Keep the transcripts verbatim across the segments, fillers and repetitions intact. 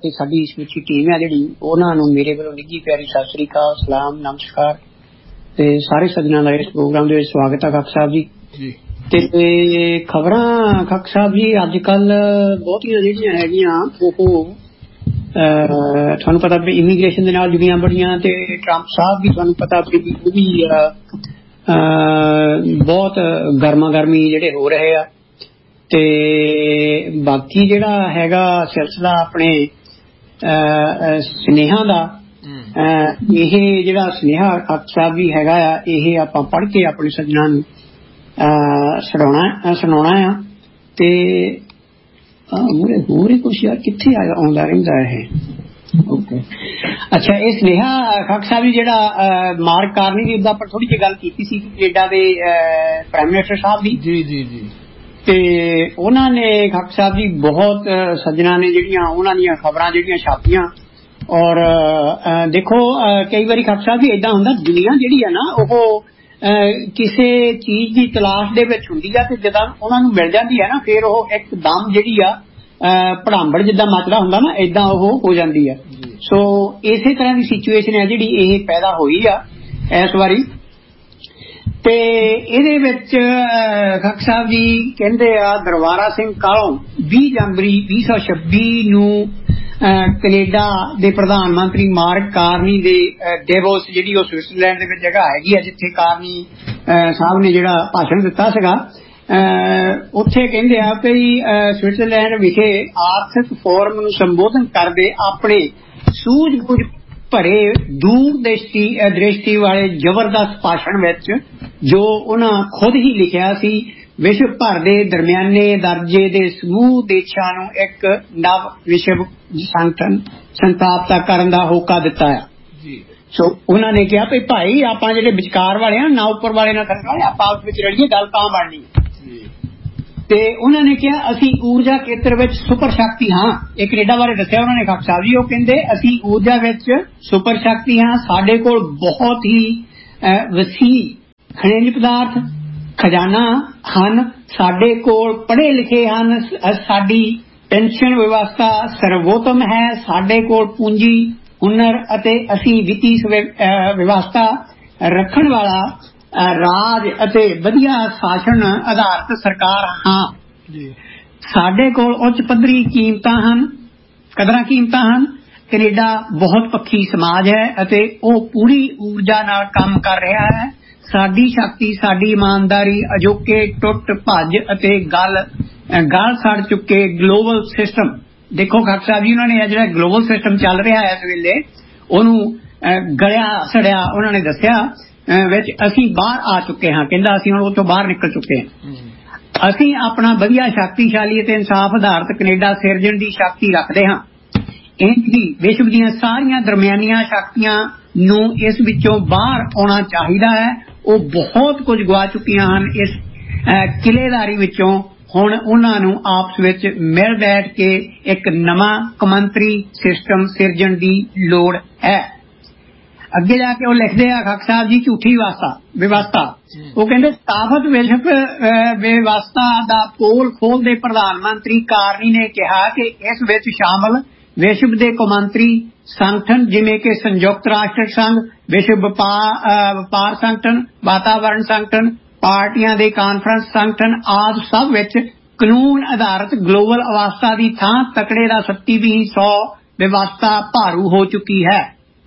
ਤੇ ਸਾਡੀ ਸਮੁੱਚੀ ਟੀਮ ਹੈ ਜਿਹੜੀ ਉਹਨਾਂ ਨੂੰ ਮੇਰੇ ਵੱਲੋਂ ਨਿੱਘੀ ਪਿਆਰੀ ਸਤਿ ਸ੍ਰੀ ਅਕਾਲ, ਸਲਾਮ, ਨਮਸਕਾਰ ਤੇ ਸਾਰੇ ਸੱਜਣਾਂ ਦਾ ਇਸ ਪ੍ਰੋਗਰਾਮ ਦੇ ਵਿੱਚ ਸਵਾਗਤ ਹੈ ਖੱਕ ਸਾਹਿਬ ਜੀ। ਤੇ ਖਬਰਾਂ ਖੱਕ ਸਾਹਿਬ ਜੀ ਅੱਜ ਕੱਲ ਬਹੁਤੀਆਂ ਜਿਹੜੀਆਂ ਹੈਗੀਆਂ ਉਹ ਤੁਹਾਨੂੰ ਪਤਾ ਵੀ ਇਮੀਗ੍ਰੇਸ਼ਨ ਦੇ ਨਾਲ ਜੁੜੀਆਂ ਬੜੀਆਂ ਤੇ ਟਰੰਪ ਸਾਹਿਬ ਵੀ ਤੁਹਾਨੂੰ ਪਤਾ ਵੀ ਉਹ ਵੀ ਬਹੁਤ ਗਰਮਾ ਗਰਮੀ ਜਿਹੜੇ ਹੋ ਰਹੇ ਆ ਤੇ ਬਾਕੀ ਜਿਹੜਾ ਹੈਗਾ ਸਿਲਸਿਲਾ ਆਪਣੇ ਸੁਨੇਹਾ ਦਾ ਇਹ ਜਿਹੜਾ ਸੁਨੇਹਾ ਖੱਕ ਸਾਹਿਬ ਵੀ ਹੈਗਾ ਆ ਇਹ ਆਪਾਂ ਪੜ੍ਹ ਕੇ ਆਪਣੇ ਸੱਜਣਾਂ ਨੂੰ ਸੁਣਾਉਣਾ ਸੁਣਾਉਣਾ ਆ ਤੇ ਮੂਰੇ ਹੋਰ ਹੀ ਕੁਛ ਯਾਰ ਕਿੱਥੇ ਆਉਂਦਾ ਰਹਿੰਦਾ ਇਹ ਓਕੇ ਅੱਛਾ ਇਹ ਸੁਨੇਹਾ ਖੱਕ ਸਾਹਿਬ ਜਿਹੜਾ ਮਾਰਕ ਕਾਰਨੀ ਦੀ ਆਪਾਂ ਥੋੜੀ ਜਿਹੀ ਗੱਲ ਕੀਤੀ ਸੀ ਕੈਨੇਡਾ ਦੇ ਪ੍ਰਾਈਮ ਮਿਨਿਸਟਰ ਸਾਹਿਬ ਦੀ ਜੀ ਜੀ ਜੀ ਤੇ ਉਹਨਾਂ ਨੇ ਖੱਕ ਸਾਹਿਬ ਜੀ ਬਹੁਤ ਸੱਜਣਾਂ ਨੇ ਜਿਹੜੀਆਂ ਉਹਨਾਂ ਦੀਆਂ ਖਬਰਾਂ ਜਿਹੜੀਆਂ ਛਾਪੀਆਂ ਔਰ ਦੇਖੋ ਕਈ ਵਾਰੀ ਖੱਕ ਸਾਹਿਬ ਜੀ ਏਦਾਂ ਹੁੰਦਾ ਦੁਨੀਆ ਜਿਹੜੀ ਆ ਨਾ ਉਹ ਕਿਸੇ ਚੀਜ਼ ਦੀ ਤਲਾਸ਼ ਦੇ ਵਿੱਚ ਹੁੰਦੀ ਆ ਤੇ ਜਦੋਂ ਉਹਨਾਂ ਨੂੰ ਮਿਲ ਜਾਂਦੀ ਹੈ ਨਾ ਫਿਰ ਉਹ ਇੱਕਦਮ ਜਿਹੜੀ ਆ ਭੜਾਂਬੜ ਜਿੱਦਾਂ ਮਚਦਾ ਹੁੰਦਾ ਨਾ ਏਦਾਂ ਉਹ ਹੋ ਜਾਂਦੀ ਆ। ਸੋ ਇਸੇ ਤਰ੍ਹਾਂ ਦੀ ਸਿਚੁਏਸ਼ਨ ਹੈ ਜਿਹੜੀ ਇਹ ਪੈਦਾ ਹੋਈ ਆ ਇਸ ਵਾਰੀ ਤੇ ਇਹਦੇ ਵਿੱਚ ਖੱਕ ਸਾਹਿਬ ਜੀ ਕਹਿੰਦੇ ਆ ਦਰਬਾਰਾ ਸਿੰਘ ਕਾਲੋਂ ਵੀਹ ਜਨਵਰੀ ਵੀਹ ਸੌ ਛੱਬੀ ਨੂੰ ਕੈਨੇਡਾ ਦੇ ਪ੍ਰਧਾਨ ਮੰਤਰੀ ਮਾਰਕ ਕਾਰਨੀ ਦੇ ਡੇਵੋਸ ਜਿਹੜੀ ਉਹ ਸਵਿਟਜ਼ਰਲੈਂਡ ਦੇ ਵਿੱਚ ਜਗ੍ਹਾ ਹੈਗੀ ਆ ਜਿੱਥੇ ਕਾਰਨੀ ਸਾਹਿਬ ਨੇ ਜਿਹੜਾ ਭਾਸ਼ਣ ਦਿੱਤਾ ਸੀਗਾ ਉੱਥੇ ਕਹਿੰਦੇ ਆ ਕਿ ਸਵਿਟਜ਼ਰਲੈਂਡ ਵਿਖੇ ਆਰਥਿਕ ਫੋਰਮ ਨੂੰ ਸੰਬੋਧਨ ਕਰਦੇ ਆਪਣੇ ਸੂਝ ਬੂਝ ਭਰੇ ਦੂਰ ਦ੍ਰਿਸ਼ਟੀ ਦ੍ਰਿਸ਼ਟੀ ਵਾਲੇ ਜ਼ਬਰਦਸਤ ਭਾਸ਼ਣ ਵਿੱਚ ਜੋ ਉਹਨਾਂ ਖੁਦ ਹੀ ਲਿਖਿਆ ਸੀ ਵਿਸ਼ਵ ਭਰ ਦੇ ਦਰਮਿਆਨੇ ਦਰਜੇ ਦੇ ਸਮੂਹ ਦੇਸ਼ਾਂ ਨੂੰ ਇੱਕ ਨਵ ਵਿਸ਼ਵ ਸੰਗਠਨ ਸੰਸਥਾਪਿਤ ਕਰਨ ਦਾ ਹੋਕਾ ਦਿੱਤਾ ਆ। ਸੋ ਉਹਨਾਂ ਨੇ ਕਿਹਾ ਵੀ ਭਾਈ ਆਪਾਂ ਜਿਹੜੇ ਵਿਚਕਾਰ ਵਾਲੇ ਆ ਨਾ ਉੱਪਰ ਵਾਲੇ ਨਾ ਥੱਲੇ ਵਾਲੇ ਆਪਾਂ ਆਪਸ ਵਿੱਚ ਰਲੀਏ ਗੱਲ ਤਾਂ ਬਣਨੀ ਤੇ ਉਹਨਾਂ ਨੇ ਕਿਹਾ ਅਸੀਂ ਊਰਜਾ ਖੇਤਰ ਵਿੱਚ ਸੁਪਰ ਸ਼ਕਤੀ ਹਾਂ। ਇਹ ਕੈਨੇਡਾ ਬਾਰੇ ਦੱਸਿਆ ਉਹਨਾਂ ਨੇ ਖੱਕ ਸਾਹਿਬ ਜੀ ਉਹ ਕਹਿੰਦੇ ਅਸੀਂ ਊਰਜਾ ਵਿੱਚ ਸੁਪਰ ਸ਼ਕਤੀ ਹਾਂ ਸਾਡੇ ਕੋਲ ਬਹੁਤ ਹੀ ਵਸੀਹ ਖਣਿਜ ਪਦਾਰਥ ਖਜ਼ਾਨਾ ਹਨ ਸਾਡੇ ਕੋਲ ਪੜ੍ਹੇ ਲਿਖੇ ਹਨ ਸਾਡੀ ਪੈਨਸ਼ਨ ਵਿਵਸਥਾ ਸਰਵੋਤਮ ਹੈ ਸਾਡੇ ਕੋਲ ਪੂੰਜੀ ਹੁਨਰ ਅਤੇ ਅਸੀਂ ਵਿੱਤੀ ਵਿਵਸਥਾ ਰੱਖਣ ਵਾਲਾ ਰਾਜ ਅਤੇ ਵਧੀਆ ਸ਼ਾਸਨ ਆਧਾਰਿਤ ਸਰਕਾਰ ਹਾਂ ਸਾਡੇ ਕੋਲ ਉੱਚ ਪੱਧਰੀ ਕੀਮਤਾਂ ਹਨ ਕਦਰਾਂ ਕੀਮਤਾਂ ਹਨ ਕੈਨੇਡਾ ਬਹੁਤ ਪੱਖੀ ਸਮਾਜ ਹੈ ਅਤੇ ਉਹ ਪੂਰੀ ਊਰਜਾ ਨਾਲ ਕੰਮ ਕਰ ਰਿਹਾ ਹੈ ਸਾਡੀ ਸ਼ਕਤੀ ਸਾਡੀ ਇਮਾਨਦਾਰੀ ਅਜੋਕੇ ਟੁੱਟ ਭੱਜ ਅਤੇ ਗੱਲ ਗਲ ਸੜ ਚੁੱਕੇ ਗਲੋਬਲ ਸਿਸਟਮ ਦੇਖੋ ਖੱਕ ਸਾਹਿਬ ਜੀ ਉਹਨਾਂ ਨੇ ਜਿਹੜਾ ਗਲੋਬਲ ਸਿਸਟਮ ਚੱਲ ਰਿਹਾ ਹੈ ਇਸ ਵੇਲੇ ਉਹਨੂੰ ਗਲਿਆ ਸੜਿਆ ਉਹਨਾਂ ਨੇ ਦੱਸਿਆ ਵਿੱਚ ਅਸੀਂ ਬਾਹਰ ਆ ਚੁੱਕੇ ਹਾਂ ਕਹਿੰਦਾ ਅਸੀਂ ਹੁਣ ਉੱਥੋਂ ਬਾਹਰ ਨਿਕਲ ਚੁੱਕੇ ਹਾਂ ਅਸੀਂ ਆਪਣਾ ਵਧੀਆ ਸ਼ਕਤੀਸ਼ਾਲੀ ਅਤੇ ਇਨਸਾਫ ਆਧਾਰਿਤ ਕੈਨੇਡਾ ਸਿਰਜਣ ਦੀ ਸ਼ਕਤੀ ਰੱਖਦੇ ਹਾਂ ਇੰਝ ਹੀ ਵਿਸ਼ਵ ਦੀਆਂ ਸਾਰੀਆਂ ਦਰਮਿਆਨੀਆਂ ਸ਼ਕਤੀਆਂ ਨੂੰ ਇਸ ਵਿੱਚੋਂ ਬਾਹਰ ਆਉਣਾ ਚਾਹੀਦਾ ਹੈ ਉਹ ਬਹੁਤ ਕੁਝ ਗਵਾ ਚੁੱਕੀਆਂ ਹਨ ਇਸ ਕਿਲੇਦਾਰੀ ਵਿੱਚੋਂ ਹੁਣ ਉਹਨਾਂ ਨੂੰ ਆਪਸ ਵਿੱਚ ਮਿਲ ਬੈਠ ਕੇ ਇੱਕ ਨਵਾਂ ਕੌਮਾਂਤਰੀ ਸਿਸਟਮ ਸਿਰਜਣ ਦੀ ਲੋੜ ਹੈ। ਅੱਗੇ ਜਾ ਕੇ ਉਹ ਲਿਖਦੇ ਆ ਖੱਕ ਸਾਹਿਬ ਜੀ ਝੂਠੀ ਵਿਵਸਥਾ ਵਿਵਸਥਾ ਉਹ ਕਹਿੰਦੇ ਸਥਾਪਿਤ ਵਿਸ਼ਵ ਵਿਵਸਥਾ ਦਾ ਪੋਲ ਖੋਲ੍ਹਦੇ ਪ੍ਰਧਾਨ ਮੰਤਰੀ ਕਾਰਨੀ ਨੇ ਕਿਹਾ ਕਿ ਇਸ ਵਿੱਚ ਸ਼ਾਮਲ ਵਿਸ਼ਵ ਦੇ ਕੌਮਾਂਤਰੀ ਸੰਗਠਨ ਜਿਵੇਂ ਕਿ ਸੰਯੁਕਤ ਰਾਸ਼ਟਰ ਸੰਘ ਵਿਸ਼ਵ ਵਪਾਰ ਸੰਗਠਨ ਵਾਤਾਵਰਣ ਸੰਗਠਨ ਪਾਰਟੀਆਂ ਦੇ ਕਾਨਫਰੰਸ ਸੰਗਠਨ ਆਦਿ ਸਭ ਵਿੱਚ ਕਾਨੂੰਨ ਆਧਾਰਿਤ ਗਲੋਬਲ ਅਵਸਥਾ ਦੀ ਥਾਂ ਤਕੜੇ ਦਾ ਸੱਤੀਵੀਂ ਸੌ ਵਿਵਸਥਾ ਭਾਰੂ ਹੋ ਚੁੱਕੀ ਹੈ।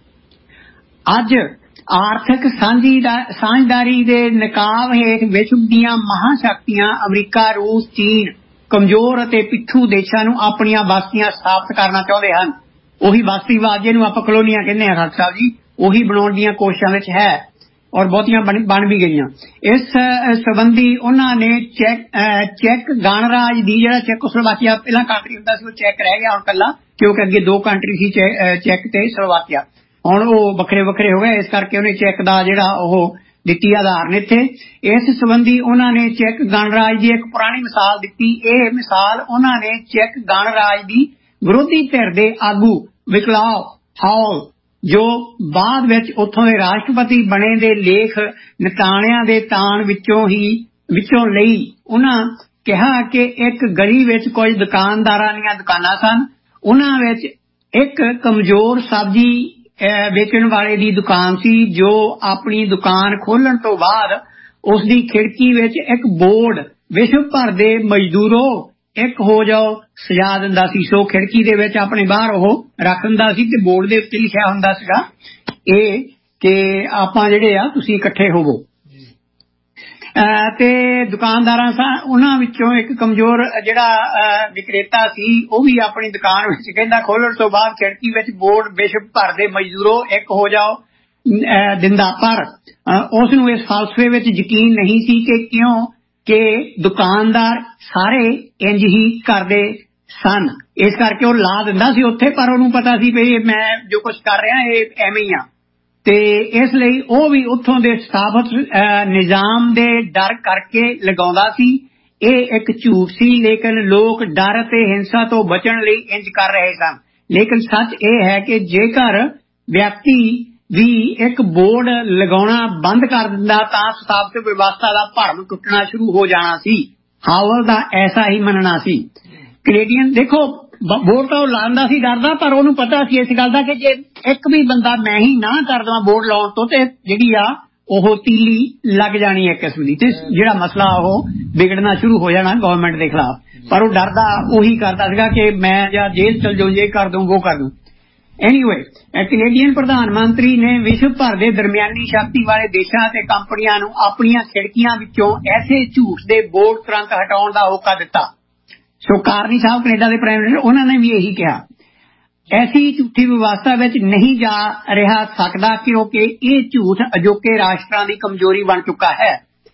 ਅੱਜ ਆਰਥਿਕ ਸਾਂਝਦਾਰੀ ਦੇ ਨਕਾਬ ਹੇਠ ਵਿਸ਼ਵ ਦੀਆਂ ਮਹਾਂਸ਼ਕਤੀਆਂ ਅਮਰੀਕਾ ਰੂਸ ਚੀਨ ਕਮਜ਼ੋਰ ਅਤੇ ਪਿੱਛੂ ਦੇਸ਼ਾਂ ਨੂੰ ਆਪਣੀਆਂ ਬਸਤੀਆਂ ਸਥਾਪਿਤ ਕਰਨਾ ਚਾਹੁੰਦੇ ਹਨ। ਉਹੀ ਬਸਤੀਵਾਦ ਜਿਹਨੂੰ ਆਪਾਂ ਕਲੋਨੀਆਂ ਕਹਿੰਦੇ ਹਾਂ ਖੱਕ ਸਾਹਿਬ ਜੀ ਉਹੀ ਬਣਾਉਣ ਦੀਆਂ ਕੋਸ਼ਿਸ਼ਾਂ ਵਿੱਚ ਹੈ ਔਰ ਬਹੁਤੀਆਂ ਬਣ ਵੀ ਗਈਆਂ। ਇਸ ਸੰਬੰਧੀ ਉਹਨਾਂ ਨੇ ਚੈਕ ਚੈੱਕ ਗਣਰਾਜ ਦੀ ਜਿਹੜਾ ਚੈਕੋਸਲੋਵਾਕੀਆ ਪਹਿਲਾਂ ਕੰਟਰੀ ਹੁੰਦਾ ਸੀ ਉਹ ਚੈੱਕ ਰਹਿ ਗਿਆ ਹੁਣ ਇਕੱਲਾ ਕਿਉਂਕਿ ਅੱਗੇ ਦੋ ਕੰਟਰੀ ਸੀ ਚੈੱਕ ਤੇ ਸਲੋਵਾਕੀਆ ਹੁਣ ਉਹ ਵੱਖਰੇ ਵੱਖਰੇ ਹੋ ਗਏ ਇਸ ਕਰਕੇ ਉਹਨੇ ਚੈੱਕ ਦਾ ਜਿਹੜਾ ਉਹ ਦਿੱਤੀ ਆਧਾਰਨ ਇੱਥੇ ਇਸ ਸੰਬੰਧੀ ਉਹਨਾਂ ਨੇ ਚੈੱਕ ਗਣਰਾਜ ਦੀ ਇੱਕ ਪੁਰਾਣੀ ਮਿਸਾਲ ਦਿੱਤੀ। ਇਹ ਮਿਸਾਲ ਉਹਨਾਂ ਨੇ ਚੈੱਕ ਗਣਰਾਜ ਦੀ ਵਿਰੋਧੀ ਧਿਰ ਦੇ ਆਗੂ ਵਿਕਲਾਵ ਹਾਲ ਜੋ ਬਾਅਦ ਵਿੱਚ ਉੱਥੋਂ ਦੇ ਰਾਸ਼ਟਰਪਤੀ ਬਣੇ ਦੇ ਲੇਖ ਨਿਤਾਣਿਆਂ ਦੇ ਤਾਣ ਵਿੱਚੋਂ ਹੀ ਵਿੱਚੋਂ ਲਈ ਉਹਨਾਂ ਕਿਹਾ ਕਿ ਇੱਕ ਗਲੀ ਵਿੱਚ ਕੁਝ ਦੁਕਾਨਦਾਰਾਂ ਦੀਆਂ ਦੁਕਾਨਾਂ ਸਨ ਉਹਨਾਂ ਵਿੱਚ एक कमजोर सब्जी वेचण वाले दी दुकान सी जो अपनी दुकान खोलण तो बाद उसदी खिड़की विच एक बोर्ड विश्व भर दे मजदूरों एक हो जाओ सजा दिंदा सी। सो खिड़की दे विच अपने बाहर ओह रख दिंदा सी ते बोर्ड दे उत्ते लिखिया हुंदा सीगा ਇਹ कि आपां जिहड़े आ तुसीं इकट्ठे होवो। ते दुकानदारां सा उन्हां विचों एक कमजोर जिहड़ा विक्रेता सी ਉਹ भी अपनी दुकान विच कहंदा खोलण तो बाद खिड़की विच बोर्ड विश्व भर दे मजदूरों एक हो जाओ दिंदा, पर उस नूं इस फलसफे विच यकीन नहीं सी कि क्यों कि दुकानदार सारे इंज ही करदे सन, इस करके ਉਹ ला दिंदा सी उत्थे, पर ਉਹਨੂੰ पता सी भी मैं जो कुछ कर रहा ਇਹ ਐਵੇਂ ਹੀ ਆ। ਤੇ ਇਸ ਲਈ ਉਹ ਵੀ ਉੱਥੋਂ ਦੇ ਸਥਾਪਿਤ ਨਿਜ਼ਾਮ ਦੇ ਡਰ ਕਰਕੇ ਲਗਾਉਂਦਾ ਸੀ। ਇਹ ਇੱਕ ਝੂਠ ਸੀ, ਲੇਕਿਨ ਲੋਕ ਡਰ ਅਤੇ ਹਿੰਸਾ ਤੋਂ ਬਚਣ ਲਈ ਇੰਜ ਕਰ ਰਹੇ ਸਨ। ਲੇਕਿਨ ਸੱਚ ਇਹ ਹੈ ਕਿ ਜੇਕਰ ਵਿਅਕਤੀ ਵੀ ਇੱਕ ਬੋਰਡ ਲਗਾਉਣਾ ਬੰਦ ਕਰ ਦਿੰਦਾ ਤਾਂ ਸਥਾਪਿਤ ਵਿਵਸਥਾ ਦਾ ਭਰਮ ਟੁੱਟਣਾ ਸ਼ੁਰੂ ਹੋ ਜਾਣਾ ਸੀ। ਹਾਵਲ ਦਾ ਐਸਾ ਹੀ ਮੰਨਣਾ ਸੀ। ਕੈਨੇਡੀਅਨ ਦੇਖੋ बोर्ड तो लांदा सी डरदा, पर ਉਹਨੂੰ पता सी इस गल दा कि जे एक भी बंदा मैं ही ना कर दवां बोर्ड लाउण तो ते जिहड़ी आ ਉਹ तीली लग जानी है किस्म दी ते जिहड़ा मसला ਉਹ बिगड़ना शुरू हो जाना गवर्नमेंट के खिलाफ। पर ਉਹ डरदा ਉਹੀ करदा सीगा कि मैं ਜਾਂ जेल चल जाऊं, ये कर दूं वो कर दूं। एनीवे कैनेडियन प्रधान मंत्री ने विश्व भर के दरमियानी शक्ति वाले देशों ते कंपनियां नूं अपनियां खिड़कियां विचों ऐसे झूठ दे बोर्ड तुरंत हटाउण दा होका दिता। सो कारनी साहब कनेडा के प्राइम मिनिस्टर उन्होंने भी यही कहा, ऐसी झूठी व्यवस्था विच नहीं जा रहा सकता क्योंकि ये झूठ अजोके राष्ट्रां दी कमजोरी बन चुका है।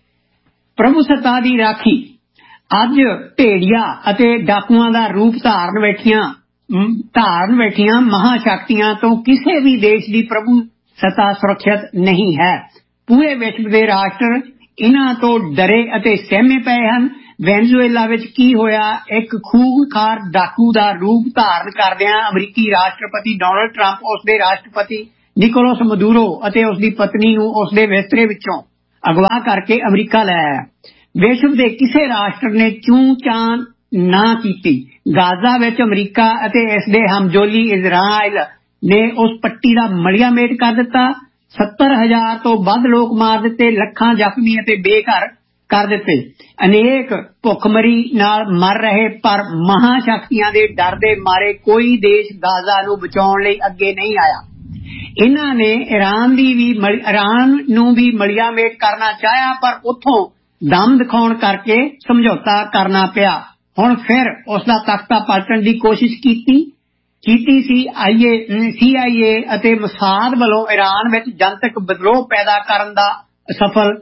प्रभुसत्ता दी राखी अज भेड़िया अते डाकुआं दा रूप धारण बैठियां धारण बैठियां महाशक्तियां तो किसी भी देश की प्रभुसत्ता सुरक्षित नहीं है। पूरे विश्व के राष्ट्र इन्हां तो डरे अते सहमे पए हन। वेनेजुएला विच की होया, एक खूनखार डाकू दा रूप धारण करदियां अमरीकी राष्ट्रपति डोनाल्ड ट्रंप उसदे राष्ट्रपति निकोलस मदूरो अते उसदी पत्नी नूं उसदे बिस्तरे विचों अगवा करके अमरीका ले आया। विश्व दे किसी राष्ट्र ने चूं चां ना कीती। गाजा विच अमरीका अते इसदे हमजोली इजराइल ने उस पट्टी दा मलिया मेट कर दिता। सत्तर हजार तो वध लोग मार दिते, लखां जख्मी अते बेघर कर दिते, अनेक भुखमरी नाल मर रहे, पर महाशक्तियां दे डर दे मारे कोई देश गाजा नूं बचाउण लई अगे नहीं आया। इन्हां ने ईरान दी भी ईरान नूं भी मलिया मेट करना चाहया, पर उत्थों दम दिखाउण करके समझौता करना पिया। हुण फिर उसदा तख्ता पलटण दी कोशिश कीती कीती सी आईए सी आई ए अते मसाद वल्लों ईरान विच जनतक विद्रोह पैदा करन दा सफल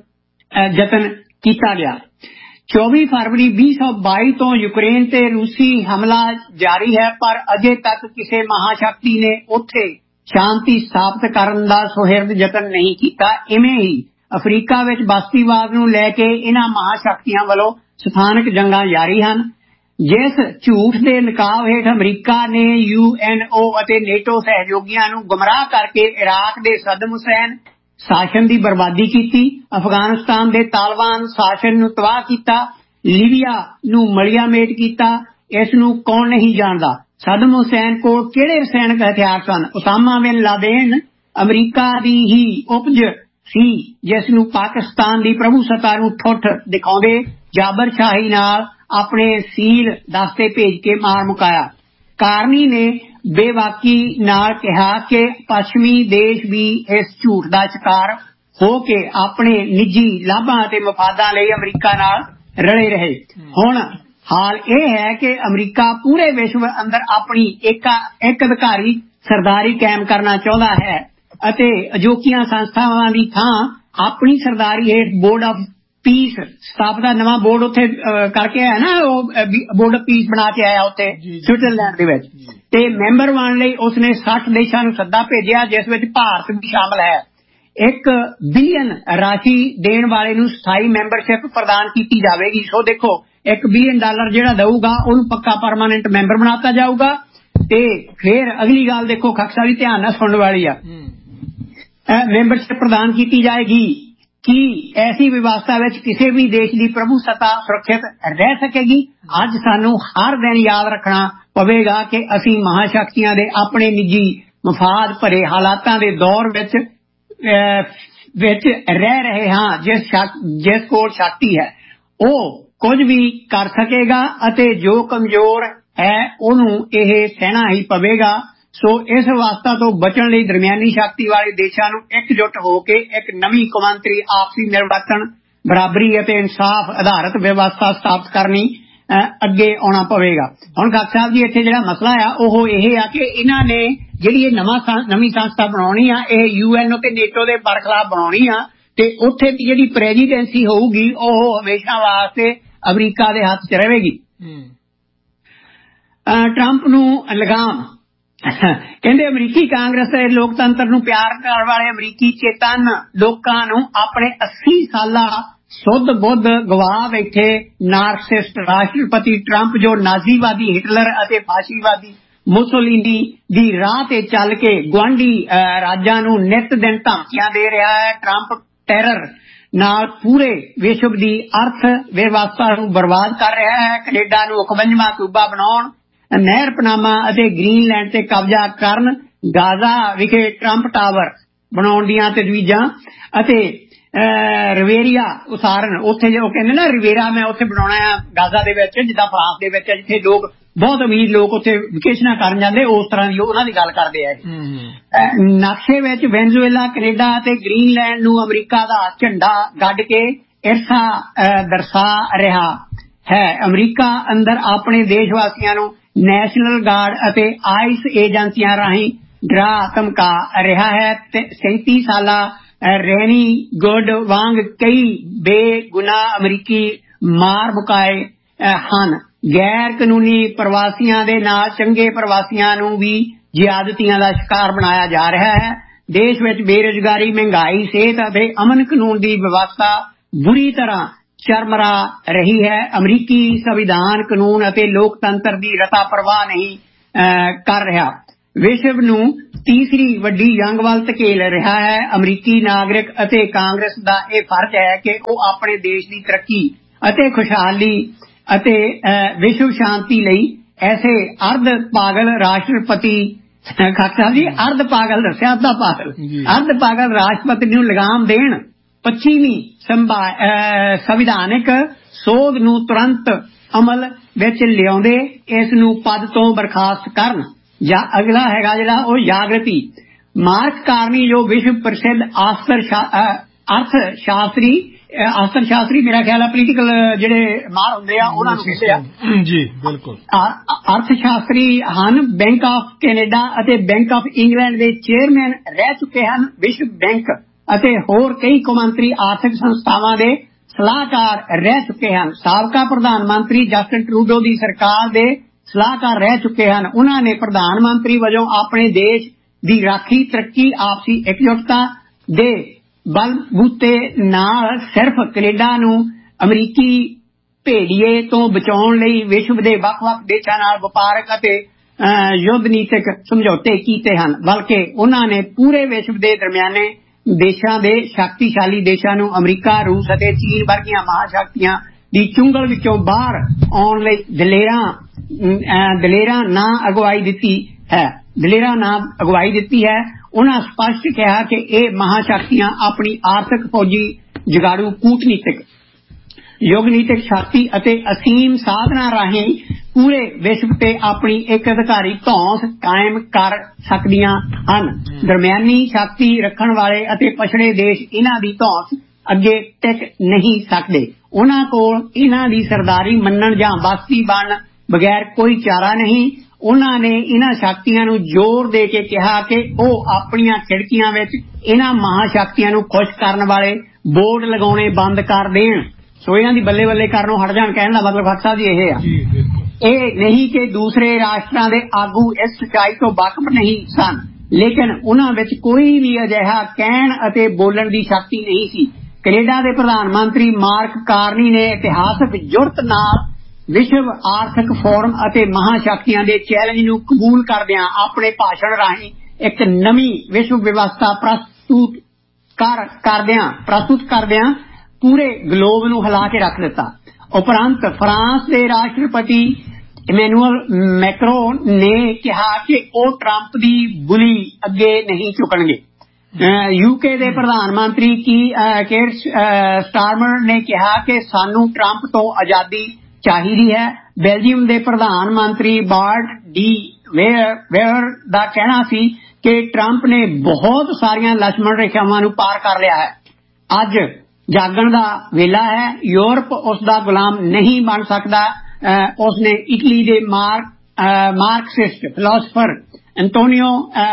यतन किया गया। चौबीस फरवरी बीस सौ बाई तो यूक्रेन ते रूसी हमला जारी है, पर अजे तक किसी महाशक्ति ने उत्थे शांति स्थापित करन दा सुहिरद यतन नहीं किया। इवें ही अफ्रीका विच बस्तीवाद नूं लैके इन्हां महाशक्तियां वल्लों स्थानक जंगां जारी हन। जिस झूठ दे नकाब हेठ अमरीका ने यू एन ओ अते नेटो सहयोगियां नूं गुमराह करके इराक दे सद्दम हुसैन शासन की बर्बादी की, अफगानिस्तान के तालिबान शासन नूं तबाह किया, लीबिया नूं मलिया मेट किया, इस नूं कौन नहीं जानता। सद्दम हुसैन को किहड़े रसायनिक हथियार सन? उसामा बिन लादेन अमरीका की ही उपज सी जिस नूं पाकिस्तान की प्रभुसत्ता नूं ठुठ दिखाउंदे जाबरशाही नाल अपने सील दस्ते भेज के मार मुकाया। कारनी ने बेबाकी नाल कहा कि पश्चिमी देश भी इस झूठ का शिकार हो के अपने निजी लाभां ते मफादां लई अमरीका नाल रले रहे। हुण हाल यह है कि अमरीका पूरे विश्व अंदर अपनी एक एक अधिकारी सरदारी कायम करना चाहता है अते अजोकियां संस्थावां दी थां अपनी सरदारी हेठ बोर्ड ऑफ पीस स्थापना नवा बोर्ड उत्थे करके है ना, बोर्ड ऑफ पीस बना के आया उत्थे स्विट्जरलैंड दे विच ते मैंबर बन लई उसने साठ देशां नूं सद्दा भेजिया जिस विच भारत भी शामिल है। एक बिलियन राशि देण वाले नूं स्थाई मैंबरशिप प्रदान की जाएगी। सो देखो एक बिलियन डॉलर जिहड़ा दऊगा उहनूं पक्का परमानेंट मैंबर बनाता जाऊगा। ते फिर अगली गल देखो खक्सा भी ध्यान नाल सुणन वाली आ, मैंबरशिप प्रदान की जाएगी कि ऐसी व्यवस्था विच किसी भी देश की प्रभुसत्ता सुरक्षित रह सकेगी। अज सानू हर दिन याद रखना ਪਵੇਗਾ ਕਿ ਅਸੀਂ ਮਹਾਸ਼ਕਤੀਆਂ ਦੇ ਆਪਣੇ ਨਿੱਜੀ ਮਫਾਦ ਭਰੇ ਹਾਲਾਤਾਂ ਦੇ ਦੌਰ ਵਿੱਚ ਵਿੱਚ ਰਹਿ ਰਹੇ ਹਾਂ। ਜਿਸ ਜਿਸ ਕੋਲ ਸ਼ਕਤੀ ਹੈ ਉਹ ਕੁਝ ਵੀ ਕਰ ਸਕੇਗਾ ਅਤੇ ਜੋ ਕਮਜ਼ੋਰ ਹੈ ਉਹਨੂੰ ਇਹ ਸਹਿਣਾ ਹੀ ਪਵੇਗਾ। ਸੋ ਇਸ ਅਵਸਥਾ ਤੋਂ ਬਚਣ ਲਈ ਦਰਮਿਆਨੀ ਸ਼ਕਤੀ ਵਾਲੇ ਦੇਸ਼ਾਂ ਨੂੰ ਇਕਜੁੱਟ ਹੋ ਕੇ ਇੱਕ ਨਵੀਂ ਕੌਮਾਂਤਰੀ ਆਪਸੀ ਮਿਲਵਰਤਣ, ਬਰਾਬਰੀ ਅਤੇ ਇਨਸਾਫ ਆਧਾਰਿਤ ਵਿਵਸਥਾ ਸਥਾਪਿਤ ਕਰਨੀ ਅੱਗੇ ਆਉਣਾ ਪਵੇਗਾ। ਹੁਣ ਖਾਲਸਾ ਸਾਹਿਬ ਜੀ ਇੱਥੇ ਜਿਹੜਾ ਮਸਲਾ ਆ ਉਹ ਇਹ ਆ ਕਿ ਇਹਨਾਂ ਨੇ ਜਿਹੜੀ ਇਹ ਨਵਾਂ ਨਵੀਂ ਸੰਸਥਾ ਬਣਾਉਣੀ ਆ, ਇਹ ਯੂ ਐਨ ਓ ਤੇ ਨੇਟੋ ਦੇ ਬਰਖਲਾਫ ਬਣਾਉਣੀ ਆ ਤੇ ਉੱਥੇ ਦੀ ਜਿਹੜੀ ਪ੍ਰੈਜ਼ੀਡੈਂਸੀ ਹੋਊਗੀ ਉਹ ਹਮੇਸ਼ਾ ਵਾਸਤੇ ਅਮਰੀਕਾ ਦੇ ਹੱਥ 'ਚ ਰਹੇਗੀ। ਟਰੰਪ ਨੂੰ ਲਗਾਮ ਕਹਿੰਦੇ ਅਮਰੀਕੀ ਕਾਂਗਰਸ ਦੇ ਲੋਕਤੰਤਰ ਨੂੰ ਪਿਆਰ ਕਰਨ ਵਾਲੇ ਅਮਰੀਕੀ ਚੇਤਨ ਲੋਕਾਂ ਨੂੰ ਆਪਣੇ ਅੱਸੀ ਸਾਲਾ ਸੁੱਧ ਬੁੱਧ ਗਵਾ ਬੈਠੇ ਨਾਰਸਿਸਟ ਰਾਸ਼ਟਰਪਤੀ ਟਰੰਪ, ਜੋ ਨਾਜ਼ੀਵਾਦੀ ਹਿਟਲਰ ਅਤੇ ਫਾਸ਼ੀਵਾਦੀ ਮੁਸੋਲੀਨੀ ਦੀ ਰਾਹ ਤੇ ਚੱਲ ਕੇ ਗੁਆਂਢੀ ਰਾਜਾਂ ਨੂੰ ਨਿੱਤ ਦਿਨ ਧਮਕੀਆਂ ਦੇ ਰਿਹਾ ਹੈ। ਟਰੰਪ ਟੈਰਰ ਨਾਲ ਪੂਰੇ ਵਿਸ਼ਵ ਦੀ ਅਰਥ ਵਿਵਸਥਾ ਨੂੰ ਬਰਬਾਦ ਕਰ ਰਿਹਾ ਹੈ। ਕੈਨੇਡਾ ਨੂੰ ਇਕਵੰਜਵਾਂ ਸੂਬਾ ਬਣਾਉਣ, ਨਹਿਰ ਪਨਾਮਾ ਅਤੇ ਗ੍ਰੀਨਲੈਂਡ ਤੇ ਕਬਜ਼ਾ ਕਰਨ, ਗਾਜ਼ਾ ਵਿਖੇ ਟਰੰਪ ਟਾਵਰ ਬਣਾਉਣ ਦੀਆਂ ਤਜਵੀਜ਼ਾਂ ਅਤੇ ਰਿਵੇਰੀਆ ਉਸਾਰਨ, ਉੱਥੇ ਉਹ ਕਹਿੰਦੇ ਨਾ ਰਿਵੇਰਾ ਮੈਂ ਉੱਥੇ ਬਣਾਉਣਾ ਆ ਗਾਜ਼ਾ ਦੇ ਵਿੱਚ, ਜਿੱਦਾਂ ਫਰਾਂਸ ਦੇ ਵਿੱਚ ਜਿੱਥੇ ਲੋਕ ਬਹੁਤ ਅਮੀਰ ਲੋਕ ਉੱਥੇ ਵਿਕੇਸ਼ਨਾਂ ਕਰਨ ਜਾਂਦੇ, ਉਸ ਤਰ੍ਹਾਂ ਦੀ ਉਹਨਾਂ ਦੀ ਗੱਲ ਕਰਦੇ ਆ। ਨਕਸ਼ੇ ਵਿੱਚ ਵੈਨਜ਼ੂਏਲਾ, ਕੈਨੇਡਾ ਅਤੇ ਗ੍ਰੀਨਲੈਂਡ ਨੂੰ ਅਮਰੀਕਾ ਦਾ ਝੰਡਾ ਗੱਡ ਕੇ ਇਰਸਾ ਦਰਸਾ ਰਿਹਾ ਹੈ। ਅਮਰੀਕਾ ਅੰਦਰ ਆਪਣੇ ਦੇਸ਼ ਵਾਸੀਆਂ ਨੂੰ ਨੈਸ਼ਨਲ ਗਾਰਡ ਅਤੇ ਆਈਸ ਏਜੰਸੀਆਂ ਰਾਹੀਂ ਡਰਾ ਧਮਕਾ ਰਿਹਾ ਹੈ ਤੇ ਸੈਂਤੀ ਸਾਲਾ ਰੈਨੀ ਗੁੱਡ ਵਾਂਗ ਕਈ ਬੇਗੁਨਾਹ ਅਮਰੀਕੀ ਮਾਰ ਮੁਕਾਏ ਹਨ। ਗੈਰ ਕਾਨੂੰਨੀ ਪ੍ਰਵਾਸੀਆਂ ਦੇ ਨਾਲ ਚੰਗੇ ਪ੍ਰਵਾਸੀਆਂ ਨੂੰ ਵੀ ਜ਼ਿਆਦਤੀਆਂ ਦਾ ਸ਼ਿਕਾਰ ਬਣਾਇਆ ਜਾ ਰਿਹਾ ਹੈ। ਦੇਸ਼ ਵਿੱਚ ਬੇਰੁਜ਼ਗਾਰੀ, ਮਹਿੰਗਾਈ, ਸਿਹਤ ਅਤੇ ਅਮਨ ਕਾਨੂੰਨ ਦੀ ਵਿਵਸਥਾ ਬੁਰੀ ਤਰ੍ਹਾਂ ਚਰਮਰਾ ਰਹੀ ਹੈ। ਅਮਰੀਕੀ ਸੰਵਿਧਾਨ ਕਾਨੂੰਨ ਅਤੇ ਲੋਕਤੰਤਰ ਦੀ ਰਤਾ ਪਰਵਾਹ ਨਹੀਂ ਕਰ ਰਿਹਾ। ਵਿਸ਼ਵ ਨੂੰ ਤੀਸਰੀ ਵੱਡੀ ਜੰਗ ਵੱਲ ਧਕੇਲ ਰਿਹਾ ਹੈ। ਅਮਰੀਕੀ ਨਾਗਰਿਕ ਅਤੇ ਕਾਂਗਰਸ ਦਾ ਇਹ ਫਰਜ਼ ਹੈ ਕਿ ਉਹ ਆਪਣੇ ਦੇਸ਼ ਦੀ ਤਰੱਕੀ ਅਤੇ ਖੁਸ਼ਹਾਲੀ ਅਤੇ ਵਿਸ਼ਵ ਸ਼ਾਂਤੀ ਲਈ ਐਸੇ ਅਰਧ ਪਾਗਲ ਰਾਸ਼ਟਰਪਤੀ ਖਾਲਸਾ ਜੀ ਅਰਧ ਪਾਗਲ ਦੱਸਿਆ ਅੱਧਾ ਪਾਗਲ ਅਰਧ ਪਾਗਲ ਰਾਸ਼ਟਰਪਤੀ ਨੂੰ ਲਗਾਮ ਦੇਣ। ਪੱਛਮੀ ਸੰਵਿਧਾਨਿਕ ਸੋਧ ਨੂੰ ਤੁਰੰਤ ਅਮਲ ਵਿੱਚ ਲਿਆਉਂਦੇ ਇਸ ਨੂੰ ਪਦ ਤੋਂ ਬਰਖਾਸਤ ਕਰਨ। ਜਾਂ ਅਗਲਾ ਹੈਗਾ ਜਿਹੜਾ ਉਹ ਜਾਗਰਤੀ। ਮਾਰਕਸ ਕਾਰਨੀ ਜੋ ਵਿਸ਼ਵ ਪ੍ਰਸਿੱਧ ਆਸਤਰ ਅਰਥ ਸ਼ਾਸਤਰੀ ਆਸਤਰ ਸ਼ਾਸਤਰੀ ਮੇਰਾ ਖਿਆਲ ਹੈ ਪੋਲੀਟੀਕਲ ਜਿਹੜੇ ਮਾਹਰ ਹੁੰਦੇ ਆ ਉਹਨਾਂ ਨੂੰ ਕਹਿੰਦੇ ਆ ਜੀ ਬਿਲਕੁਲ ਅਰਥ ਸ਼ਾਸਤਰੀ ਹਨ। ਬੈਂਕ ਆਫ ਕੈਨੇਡਾ ਅਤੇ ਬੈਂਕ ਆਫ ਇੰਗਲੈਂਡ ਦੇ ਚੇਅਰਮੈਨ ਰਹਿ ਚੁੱਕੇ ਹਨ। ਵਿਸ਼ਵ ਬੈਂਕ ਅਤੇ ਹੋਰ ਕਈ ਕੌਮਾਂਤਰੀ ਆਰਥਿਕ ਸੰਸਥਾਵਾਂ ਦੇ ਸਲਾਹਕਾਰ ਰਹਿ ਚੁੱਕੇ ਹਨ। ਸਾਬਕਾ ਪ੍ਰਧਾਨ ਮੰਤਰੀ ਜਸਟਿਨ ਟਰੂਡੋ ਦੀ ਸਰਕਾਰ ਦੇ ਸਲਾਹਕਾਰ ਰਹਿ ਚੁੱਕੇ ਹਨ। ਉਹਨਾਂ ਨੇ ਪ੍ਰਧਾਨ ਮੰਤਰੀ ਵਜੋਂ ਆਪਣੇ ਦੇਸ਼ ਦੀ ਰਾਖੀ, ਤਰੱਕੀ, ਆਪਸੀ ਇਕਜੁੱਟਤਾ ਦੇ ਬਲਬੂਤੇ ਨਾਲ ਸਿਰਫ ਕੈਨੇਡਾ ਨੂੰ ਅਮਰੀਕੀ ਭੇੜੀਏ ਤੋਂ ਬਚਾਉਣ ਲਈ ਵਿਸ਼ਵ ਦੇ ਵੱਖ-ਵੱਖ ਦੇਸ਼ਾਂ ਨਾਲ ਵਪਾਰਕ ਅਤੇ ਯੁੱਧ ਨੀਤਿਕ ਸਮਝੌਤੇ ਕੀਤੇ ਹਨ, ਬਲਕਿ ਉਹਨਾਂ ਨੇ ਪੂਰੇ ਵਿਸ਼ਵ ਦੇ ਦਰਮਿਆਨੇ ਦੇਸ਼ਾਂ ਦੇ ਸ਼ਕਤੀਸ਼ਾਲੀ ਦੇਸ਼ਾਂ ਨੂੰ ਅਮਰੀਕਾ, ਰੂਸ ਅਤੇ ਚੀਨ ਵਰਗੀਆਂ ਮਹਾਸ਼ਕਤੀਆਂ ਦੀ ਚੁੰਗਲ ਵਿੱਚੋਂ ਬਾਹਰ ਆਉਣ ਲਈ ਦਲੇਰਾਂ ਦਲੇਰਾਂ ਨਾ ਅਗਵਾਈ ਦਿੱਤੀ ਹੈ ਦਲੇਰਾਂ ਨਾ ਅਗਵਾਈ ਦਿੱਤੀ ਹੈ। ਉਹਨਾਂ ਸਪਸ਼ਟ ਕਿਹਾ ਕਿ ਇਹ ਮਹਾਸ਼ਕਤੀਆਂ ਆਪਣੀ ਆਰਥਿਕ, ਫੌਜੀ, ਜੁਗਾੜੂ, ਕੂਟਨੀਤਿਕ, ਯੁੱਗਨੀਤਿਕ ਸ਼ਕਤੀ ਅਤੇ ਅਸੀਮ ਸਾਧਨਾਂ ਰਾਹੀਂ ਪੂਰੇ ਵਿਸ਼ਵ ਤੇ ਆਪਣੀ ਇੱਕ ਅਧਿਕਾਰੀ ਧੌਂਸ ਕਾਇਮ ਕਰ ਸਕਦੀਆਂ ਹਨ। ਦਰਮਿਆਨੀ ਸ਼ਕਤੀ ਰੱਖਣ ਵਾਲੇ ਅਤੇ ਪਛੜੇ ਦੇਸ਼ ਇਹਨਾਂ ਦੀ ਧੌਂਸ ਅੱਗੇ ਟਿਕ ਨਹੀਂ ਸਕਦੇ। ਉਹਨਾਂ ਕੋਲ ਇਹਨਾਂ ਦੀ ਸਰਦਾਰੀ ਮੰਨਣ ਜਾਂ ਬਸਤੀ ਬਣਨ ਬਗੈਰ ਕੋਈ ਚਾਰਾ ਨਹੀਂ। ਉਹਨਾਂ ਨੇ ਇਹਨਾਂ ਸ਼ਕਤੀਆਂ ਨੂੰ ਜ਼ੋਰ ਦੇ ਕੇ ਕਿਹਾ ਕਿ ਉਹ ਆਪਣੀਆਂ ਖਿੜਕੀਆਂ ਵਿੱਚ ਇਹਨਾਂ ਮਹਾਸ਼ਕਤੀਆਂ ਨੂੰ ਖੁਸ਼ ਕਰਨ ਵਾਲੇ ਬੋਰਡ ਲਗਾਉਣੇ ਬੰਦ ਕਰ ਦੇਣ। ਸੋ ਇਹਨਾਂ ਦੀ ਬੱਲੇ ਬੱਲੇ ਕਰਨੋਂ ਹਟ ਜਾਣ। ਕਹਿਣ ਦਾ ਮਤਲਬ ਖਾਲਸਾ ਜੀ ਇਹ ਆ, ਇਹ ਨਹੀਂ ਕਿ ਦੂਸਰੇ ਰਾਸ਼ਟਰਾਂ ਦੇ ਆਗੂ ਇਸ ਸੱਚਾਈ ਤੋਂ ਵਾਕਫ ਨਹੀਂ ਸਨ, ਲੇਕਿਨ ਉਹਨਾਂ ਵਿੱਚ ਕੋਈ ਵੀ ਅਜਿਹਾ ਕਹਿਣ ਅਤੇ ਬੋਲਣ ਦੀ ਸ਼ਕਤੀ ਨਹੀਂ ਸੀ। ਕੈਨੇਡਾ ਦੇ ਪ੍ਰਧਾਨ ਮੰਤਰੀ ਮਾਰਕ ਕਾਰਨੀ ਨੇ ਇਤਿਹਾਸਕ ਜੁਰਤ ਨਾਲ ਵਿਸ਼ਵ ਆਰਥਿਕ ਫੋਰਮ ਅਤੇ ਮਹਾਸ਼ਕਤੀਆਂ ਦੇ ਚੈਲੰਜ ਨੂੰ ਕਬੂਲ ਕਰਦਿਆਂ ਆਪਣੇ ਭਾਸ਼ਣ ਰਾਹੀਂ ਇੱਕ ਨਵੀਂ ਵਿਸ਼ਵ ਵਿਵਸਥਾ ਪ੍ਰਸਤੁਤ ਕਰ ਕਰਦਿਆਂ ਪ੍ਰਸਤੁਤ ਕਰਦਿਆਂ ਪੂਰੇ ਗਲੋਬ ਨੂੰ ਹਿਲਾ ਕੇ ਰੱਖ ਦਿੱਤਾ। ਉਪਰੰਤ ਫਰਾਂਸ ਦੇ ਰਾਸ਼ਟਰਪਤੀ ਇਮੈਨੂਅਲ ਮੈਕਰੋ ਨੇ ਕਿਹਾ ਕਿ ਉਹ ਟਰੰਪ ਦੀ ਬੁਲੀ ਅੱਗੇ ਨਹੀਂ ਝੁਕਣਗੇ। ਯੂਕੇ ਦੇ ਪ੍ਰਧਾਨ ਮੰਤਰੀ ਕੀ ਕੇਰ ਸਟਾਰਮਰ ਨੇ ਕਿਹਾ ਕਿ ਸਾਨੂੰ ਟਰੰਪ ਤੋਂ ਆਜ਼ਾਦੀ ਚਾਹੀਦੀ ਹੈ। ਬੈਲਜੀਅਮ ਦੇ ਪ੍ਰਧਾਨ ਮੰਤਰੀ ਬਾਰਟ ਡੀ ਵੇਅਰ ਦਾ ਕਹਿਣਾ ਸੀ ਕਿ ਟਰੰਪ ਨੇ ਬਹੁਤ ਸਾਰੀਆਂ ਲਛਮਣ ਰੇਖਾਵਾਂ ਨੂੰ ਪਾਰ ਕਰ ਲਿਆ ਹੈ। ਅੱਜ ਜਾਗਣ ਦਾ ਵੇਲਾ ਹੈ। ਯੂਰਪ ਉਸ ਦਾ ਗੁਲਾਮ ਨਹੀਂ ਬਣ ਸਕਦਾ। ਉਸਨੇ ਇਟਲੀ ਦੇ ਮਾਰਕਸਿਸਟ ਫਿਲਾਸਫਰ ਐਂਟੋਨੀਓ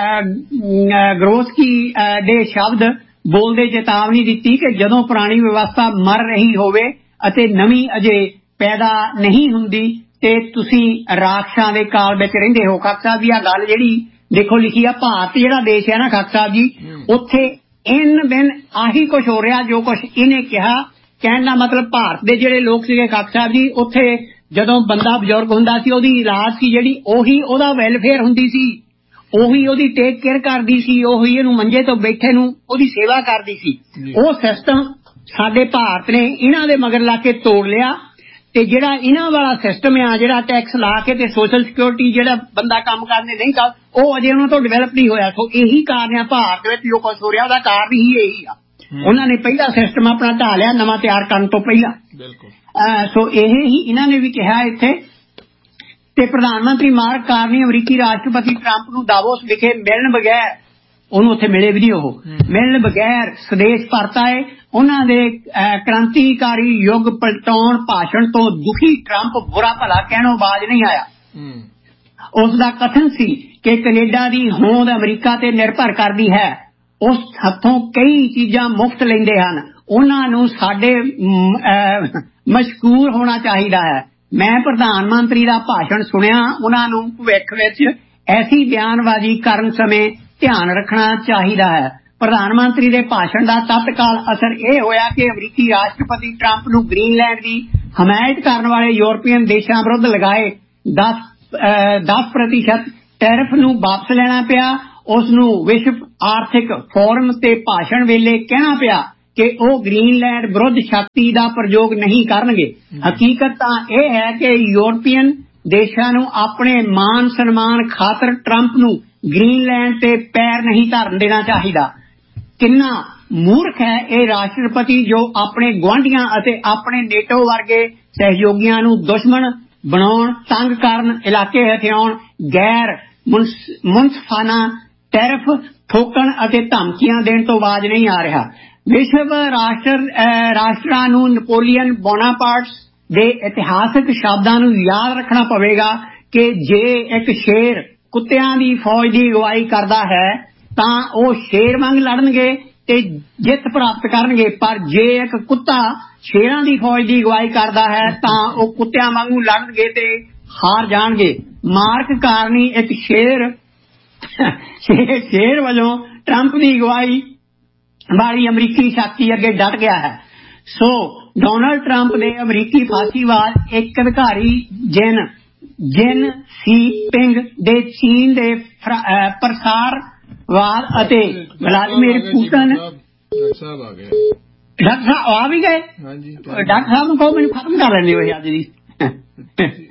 ਗਰੋਸਕੀ ਦੇ ਸ਼ਬਦ ਬੋਲਦੇ ਚੇਤਾਵਨੀ ਦਿੱਤੀ ਕਿ ਜਦੋਂ ਪੁਰਾਣੀ ਵਿਵਸਥਾ ਮਰ ਰਹੀ ਹੋਵੇ ਅਤੇ ਨਵੀਂ ਅਜੇ ਪੈਦਾ ਨਹੀਂ ਹੁੰਦੀ ਤੇ ਤੁਸੀਂ ਰਾਖਸ਼ਾਂ ਦੇ ਕਾਲ ਵਿੱਚ ਰਹਿੰਦੇ ਹੋ। ਖਾਕ ਸਾਹਿਬ ਦੀ ਆ ਗੱਲ ਜਿਹੜੀ ਦੇਖੋ ਲਿਖੀ ਆ, ਭਾਰਤ ਜਿਹੜਾ ਦੇਸ਼ ਹੈ ਨਾ ਖਾਕ ਸਾਹਿਬ ਜੀ, ਉੱਥੇ ਇਨ ਬਿਨ ਆਹੀ ਕੁਛ ਹੋ ਰਿਹਾ ਜੋ ਕੁਛ ਇਹਨੇ ਕਿਹਾ। ਕਹਿਣ ਦਾ ਮਤਲਬ ਭਾਰਤ ਦੇ ਜਿਹੜੇ ਲੋਕ ਸੀਗੇ ਖਾਕ ਸਾਹਿਬ ਜੀ, ਉੱਥੇ ਜਦੋਂ ਬੰਦਾ ਬਜ਼ੁਰਗ ਹੁੰਦਾ ਸੀ ਉਹਦੀ ਇਲਾਜ ਸੀ ਜਿਹੜੀ ਉਹੀ ਉਹਦਾ ਵੈਲਫੇਅਰ ਹੁੰਦੀ ਸੀ, ਉਹੀ ਉਹਦੀ ਟੇਕ ਕੇਅਰ ਕਰਦੀ ਸੀ, ਉਹੀ ਇਹਨੂੰ ਮੰਜੇ ਤੋਂ ਬੈਠੇ ਨੂੰ ਉਹਦੀ ਸੇਵਾ ਕਰਦੀ ਸੀ। ਉਹ ਸਿਸਟਮ ਸਾਡੇ ਭਾਰਤ ਨੇ ਇਹਨਾਂ ਦੇ ਮਗਰ ਲਾ ਕੇ ਤੋੜ ਲਿਆ ਤੇ ਜਿਹੜਾ ਇਹਨਾਂ ਵਾਲਾ ਸਿਸਟਮ ਆ, ਜਿਹੜਾ ਟੈਕਸ ਲਾ ਕੇ ਤੇ ਸੋਸ਼ਲ ਸਿਕਿਉਰਿਟੀ ਜਿਹੜਾ ਬੰਦਾ ਕੰਮ ਕਰਨੇ ਨਹੀਂ ਕਰ, ਉਹ ਅਜੇ ਉਹਨਾਂ ਤੋਂ ਡਿਵੈਲਪ ਨਹੀਂ ਹੋਇਆ। ਸੋ ਇਹੀ ਕਾਰਨ ਆ ਭਾਰਤ ਵਿੱਚ ਜੋ ਕੁਛ ਹੋ ਰਿਹਾ, ਉਹਦਾ ਕਾਰਨ ਹੀ ਇਹੀ ਆ। ਉਹਨਾਂ ਨੇ ਪਹਿਲਾ ਸਿਸਟਮ ਆਪਣਾ ਢਾਹ ਲਿਆ ਨਵਾਂ ਤਿਆਰ ਕਰਨ ਤੋਂ ਪਹਿਲਾਂ। ਬਿਲਕੁਲ। ਸੋ ਇਹ ਹੀ ਇਹਨਾਂ ਨੇ ਵੀ ਕਿਹਾ ਇੱਥੇ। ਤੇ ਪ੍ਰਧਾਨ ਮੰਤਰੀ ਮਾਰਕ ਕਾਰਨੀ ਅਮਰੀਕੀ ਰਾਸ਼ਟਰਪਤੀ ਟਰੰਪ ਨੂੰ ਦਾਵੋਸ ਵਿਖੇ ਮਿਲਣ ਬਗੈਰ, ਉਹਨੂੰ ਉੱਥੇ ਮਿਲੇ ਵੀ ਨਹੀਂ, ਉਹ ਮਿਲਣ ਬਗੈਰ ਸਵਦੇਸ਼ ਪਰਤ ਆਏ। ਉਹਨਾਂ ਦੇ ਕ੍ਰਾਂਤੀਕਾਰੀ ਯੁੱਗ ਪਲਟਾਉਣ ਭਾਸ਼ਣ ਤੋਂ ਦੁਖੀ ਟਰੰਪ ਬੁਰਾ ਭਲਾ ਕਹਿਣੋਂ ਬਾਜ ਨਹੀਂ ਆਇਆ। ਉਸ ਦਾ ਕਥਨ ਸੀ ਕਿ ਕੈਨੇਡਾ ਦੀ ਹੋਂਦ ਅਮਰੀਕਾ ਤੇ ਨਿਰਭਰ ਕਰਦੀ ਹੈ। ਉਸ ਹੱਥੋਂ ਕਈ ਚੀਜ਼ਾਂ ਮੁਫਤ ਲੈਂਦੇ ਹਨ। ਉਹਨਾਂ ਨੂੰ ਸਾਡੇ ਮਸ਼ਕੂਰ ਹੋਣਾ ਚਾਹੀਦਾ ਹੈ। ਮੈਂ ਪ੍ਰਧਾਨ ਮੰਤਰੀ ਦਾ ਭਾਸ਼ਣ ਸੁਣਿਆ। ਉਹਨਾਂ ਨੂੰ ਭਵਿੱਖ ਵਿੱਚ ਐਸੀ ਬਿਆਨਬਾਜ਼ੀ ਕਰਨ ਸਮੇਂ ਧਿਆਨ ਰੱਖਣਾ ਚਾਹੀਦਾ ਹੈ। ਪ੍ਰਧਾਨ ਮੰਤਰੀ ਦੇ ਭਾਸ਼ਣ ਦਾ ਤਤਕਾਲ ਅਸਰ ਇਹ ਹੋਇਆ ਕਿ ਅਮਰੀਕੀ ਰਾਸ਼ਟਰਪਤੀ ਟਰੰਪ ਨੂੰ ਗ੍ਰੀਨਲੈਂਡ ਦੀ ਹਮਾਇਤ ਕਰਨ ਵਾਲੇ ਯੂਰਪੀਅਨ ਦੇਸ਼ਾਂ ਵਿਰੁੱਧ ਲਗਾਏ ਦਸ ਪ੍ਰਤੀਸ਼ਤ ਟੈਰਿਫ ਨੂੰ ਵਾਪਸ ਲੈਣਾ ਪਿਆ। ਉਸ ਨੂੰ ਵਿਸ਼ਵ ਆਰਥਿਕ ਫੋਰਮ ਤੇ ਭਾਸ਼ਣ ਵੇਲੇ ਕਹਿਣਾ ਪਿਆ ਕਿ ਉਹ ਗ੍ਰੀਨਲੈਂਡ ਵਿਰੁੱਧ ਸ਼ਕਤੀ ਦਾ ਪ੍ਰਯੋਗ ਨਹੀਂ ਕਰਨਗੇ। ਹਕੀਕਤ ਤਾਂ ਇਹ ਹੈ ਕਿ ਯੂਰਪੀਅਨ ਦੇਸ਼ਾਂ ਨੂੰ ਆਪਣੇ ਮਾਨ ਸਨਮਾਨ ਖਾਤਰ ਟਰੰਪ ਨੂੰ ਗ੍ਰੀਨਲੈਂਡ ਤੇ ਪੈਰ ਨਹੀਂ ਧਰਨ ਦੇਣਾ ਚਾਹੀਦਾ। ਕਿੰਨਾ ਮੂਰਖ ਹੈ ਇਹ ਰਾਸ਼ਟਰਪਤੀ ਜੋ ਆਪਣੇ ਗੁਆਂਢੀਆਂ ਅਤੇ ਆਪਣੇ ਨੇਟੋ ਵਰਗੇ ਸਹਿਯੋਗੀਆਂ ਨੂੰ ਦੁਸ਼ਮਣ ਬਣਾਉਣ, ਤੰਗ ਕਰਨ, ਇਲਾਕੇ ਹਥਿਆਉਣ, ਗੈਰ ਮੁਨਸਫਾਨਾ ਟੈਰਿਫ ਠੋਕਣ ਅਤੇ ਧਮਕੀਆਂ ਦੇਣ ਤੋਂ ਬਾਜ ਨਹੀਂ ਆ ਰਿਹਾ। ਵਿਸ਼ਵ ਰਾਸ਼ਟਰ ਰਾਸ਼ਟਰਾਂ ਨੂੰ ਨੈਪੋਲੀਅਨ ਬੋਨਾਪਾਰਟਸ ਦੇ ਇਤਿਹਾਸਕ ਸ਼ਬਦਾਂ ਨੂੰ ਯਾਦ ਰੱਖਣਾ ਪਵੇਗਾ ਕਿ ਜੇ ਇੱਕ ਸ਼ੇਰ ਕੁੱਤਿਆਂ ਦੀ ਫੌਜ ਦੀ ਅਗਵਾਈ ਕਰਦਾ ਹੈ ਤਾਂ ਉਹ ਸ਼ੇਰ ਵਾਂਗ ਲੜਨਗੇ ਤੇ ਜਿੱਤ ਪ੍ਰਾਪਤ ਕਰਨਗੇ, ਪਰ ਜੇ ਇੱਕ ਕੁੱਤਾ ਸ਼ੇਰਾਂ ਦੀ ਫੌਜ ਦੀ ਅਗਵਾਈ ਕਰਦਾ ਹੈ ਤਾਂ ਉਹ ਕੁੱਤਿਆਂ ਵਾਂਗੂ ਲੜਨਗੇ ਤੇ ਹਾਰ ਜਾਣਗੇ। ਮਾਰਕ ਕਾਰਨੀ ਇੱਕ ਸ਼ੇਰ ਸ਼ੇਰ ਵਜੋਂ ਟਰੰਪ ਦੀ ਅਗਵਾਈ ਵਾਲੀ ਅਮਰੀਕੀ ਸ਼ਕਤੀ ਅੱਗੇ ਡਟ ਗਿਆ ਹੈ। ਸੋ ਡੋਨਾਲਡ ਟਰੰਪ ਦੇ ਅਮਰੀਕੀ ਫਾਸੀਵਾਦ ਇੱਕ ਅਧਿਕਾਰੀ ਜਿਨ ਜਿਨ ਸੀ ਪਿੰਗ ਦੇ ਚੀਨ ਦੇ ਪ੍ਰਸਾਰਵਾਦ ਅਤੇ ਵਲਾਦੀਮੀਰ ਪੁਤਿਨ ਡਾਕਟਰ ਸਾਹਿਬ ਆ ਗਏ। ਡਾਕਟਰ ਸਾਹਿਬ ਆ ਵੀ ਗਏ। ਡਾਕਟਰ ਸਾਹਿਬ ਨੂੰ ਕਹੋ ਮੈਨੂੰ ਖਤਮ ਕਰ ਲੈਂਦੇ ਹੋ ਅੱਜ ਦੀ।